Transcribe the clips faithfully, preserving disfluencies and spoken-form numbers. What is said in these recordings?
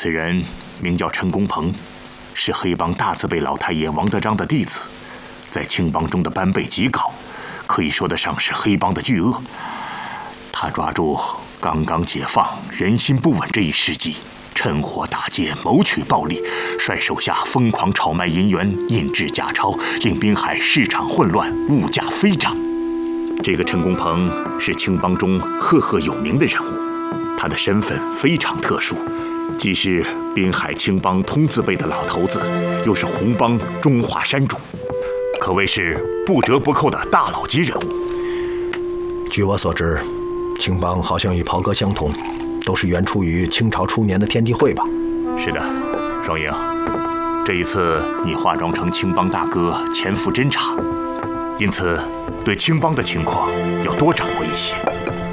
此人名叫陈公鹏，是黑帮大字辈老太爷王德章的弟子，在青帮中的班辈极高，可以说得上是黑帮的巨鳄。他抓住刚刚解放、人心不稳这一时机，趁火打劫，谋取暴利，率手下疯狂炒卖银元，印制假钞，令滨海市场混乱，物价飞涨。这个陈公鹏是青帮中赫赫有名的人物，他的身份非常特殊，既是滨海青帮通字辈的老头子，又是红帮中华山主，可谓是不折不扣的大佬级人物。 据我所知，青帮好像与袍哥相同，都是源出于清朝初年的天地会吧？ 是的，双英，这一次你化妆成青帮大哥前赴侦查，因此对青帮的情况要多掌握一些。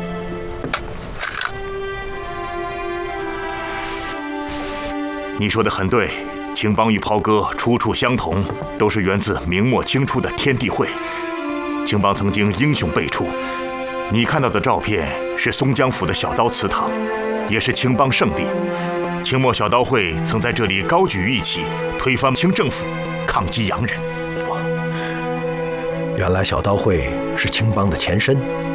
你说的很对，青帮与袍哥出处相同，都是源自明末清初的天地会。青帮曾经英雄辈出，你看到的照片是松江府的小刀祠堂，也是青帮圣地。清末小刀会曾在这里高举义旗，推翻清政府，抗击洋人。 原来小刀会是青帮的前身。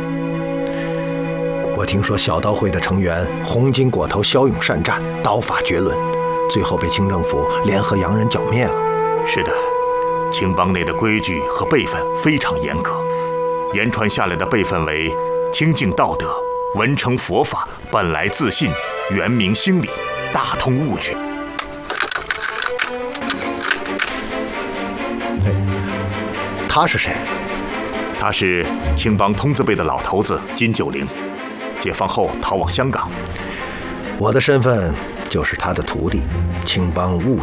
我听说小刀会的成员红巾裹头，骁勇善战，刀法绝伦，最后被清政府联合洋人剿灭了。 是的，青帮内的规矩和辈分非常严格，言传下来的辈分为清净道德、文成佛法、本来自信、圆明心理、大通物局。 他是谁？ 他是青帮通字辈的老头子金九龄，解放后逃往香港。 我的身份就是他的徒弟，青帮兀